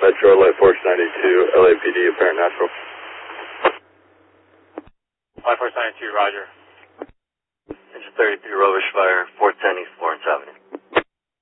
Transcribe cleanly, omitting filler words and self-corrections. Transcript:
Metro, Light Force 92, LAPD, apparent natural. Light Force 92, roger. Engine 33, Rovish Fire, 410 East Florence Avenue.